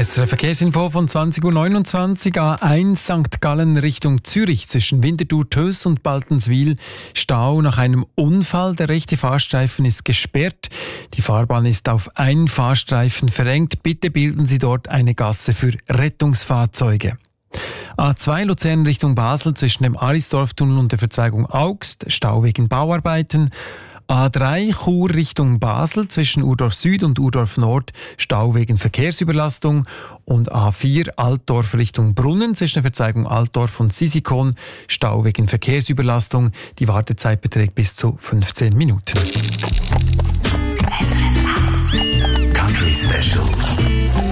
Das Verkehrsinfo von 20.29 Uhr. A1 St. Gallen Richtung Zürich zwischen Winterthur, Töss und Baltenswil. Stau nach einem Unfall. Der rechte Fahrstreifen ist gesperrt. Die Fahrbahn ist auf einen Fahrstreifen verengt. Bitte bilden Sie dort eine Gasse für Rettungsfahrzeuge. A2 Luzern Richtung Basel zwischen dem Arisdorftunnel und der Verzweigung Augst. Stau wegen Bauarbeiten. A3 Chur Richtung Basel zwischen Urdorf Süd und Urdorf Nord, Stau wegen Verkehrsüberlastung. Und A4 Altdorf Richtung Brunnen zwischen der Verzweigung Altdorf und Sisikon, Stau wegen Verkehrsüberlastung. Die Wartezeit beträgt bis zu 15 Minuten. Country Special.